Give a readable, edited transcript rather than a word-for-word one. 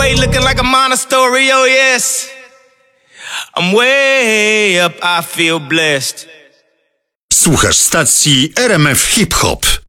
way looking like a monastery, oh yes. I'm way up, I feel blessed. Słuchasz stacji RMF Hip Hop.